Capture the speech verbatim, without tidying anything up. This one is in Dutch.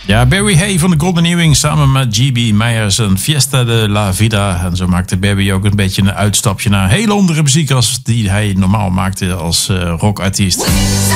Ja, Barry Hay van de Golden Earring samen met G B Meijers en Fiesta de la Vida. En zo maakte Barry ook een beetje een uitstapje naar hele andere muziek als die hij normaal maakte als uh, rockartiest.